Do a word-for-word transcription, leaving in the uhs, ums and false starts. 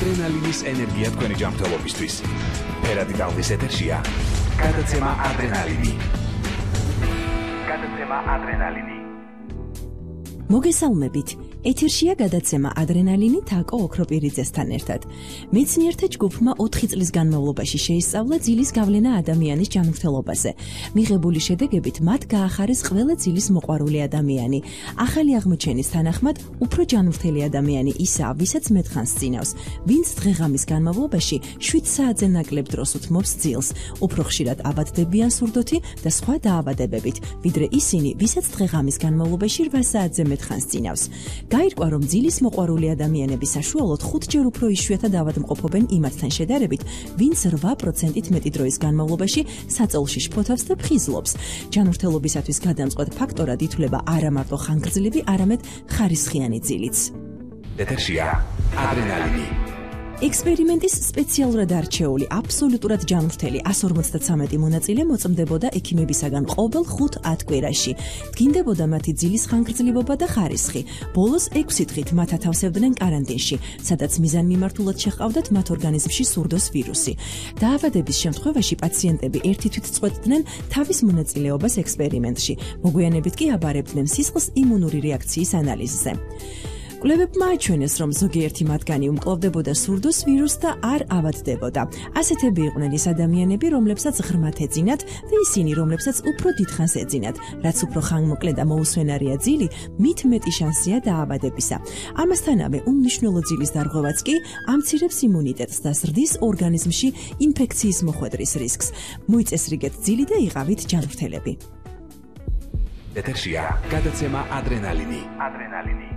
ადრენალინის ენერგია თქვენი ჯანმრთელობისთვის. ფერადი ტალღის ეთერშია გადაცემა ადრენალინი. გადაცემა ადრენალინი. მოგესალმებით. ეთერშია გადაცემა ადრენალინი თაკო ოქროპირიძესთან ერთად. მეცნიერთა ჯგუფმა ოთხი წლის განმავლობაში შეისწავლა ძილის გავლენა ადამიანის ჯანმრთელობაზე. მიღებული შედეგებით მათ გაახარეს ყველა ძილის მოყვარული ადამიანი. ახალი აღმოჩენის თანახმად, უფრო ჯანმრთელი ადამიანი ისაა, ვისაც მეტხანს წინავს, ვინც დღე-ღამის განმავლობაში შვიდ საათზე ნაკლებ დროს უთმობს ძილს, უფრო ხშირად აბადდებიან სურდოთი და სხვა დაავადებებით, ვიდრე ისინი, ვისაც დღე-ღამის განმავლობაში რვა საათზე მეტხანს წინავს. გაირკვა, რომ ძილის მოყვარული ადამიანები საშუალოდ ხუთჯერ უფრო იშვიათად ავადმყოფობენ იმათთან შედარებით, ვინც რვა პროცენტით მეტი დროის განმავლობაში საწოლში შფოთავს და ფხიზლობს. ჯანმრთელობისათვის გადამწყვეტ ფაქტორად ითვლება არა მარტო ხანგრძლივი, არამედ ხარისხიანი ძილიც. ეთერშია ადრენალინი. ექსპერიმენტის სპეციალურად არჩეული, აბსოლუტურად ჯანმრთელი εκατს ორმოცდათრამეტი მონაწილე მოწმდებოდა ექიმებისაგან ყოველ ხუთ-ათ კვირაში. დგინდებოდა მათი ძილის ხანგრძლივობა და ხარისხი. ბოლოს ექვსი დღით მათ ათავსებდნენ კარანტინში, სადაც მიზანმიმართულად შეჰყავდათ მათ ორგანიზმში სურდოს ვირუსი. დაავადების შემთხვევაში პაციენტები ერთი თვით წყვეტდნენ თავის მონაწილეობას ექსპერიმენტში. მოგვიანებით კი აბარებდნენ სისხლის იმუნური რეაქციის ანალიზზე. კვლევებმა აჩვენეს, რომ ზოგიერთი მათგანი უმკლავდებოდა სურდოს ვირუსს და არ ავადდებოდა. ასეთები იყვნენ ის ადამიანები, რომლებსაც ღრმად ეძინათ და ისინი, რომლებსაც უფრო დიდხანს ეძინათ. რაც უფრო ხანმოკლე და მოუსვენარია ძილი, მით მეტი შანსია დაავადებისა. ამასთანავე, უმნიშვნელო ძილის დარღვევაც კი ამცირებს იმუნიტეტს და ზრდის ორგანიზმში ინფექციის მოხვედრის რისკს. მოიწესრიგეთ ძილი და იყავით ჯანმრთელები. ეთერშია გადაცემა ადრენალინი. ადრენალინი.